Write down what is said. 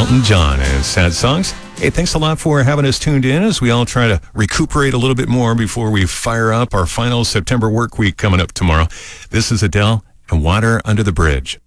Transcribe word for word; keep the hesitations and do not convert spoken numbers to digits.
Elton John and Sad Songs. Hey, thanks a lot for having us tuned in as we all try to recuperate a little bit more before we fire up our final September work week coming up tomorrow. This is Adele and Water Under the Bridge.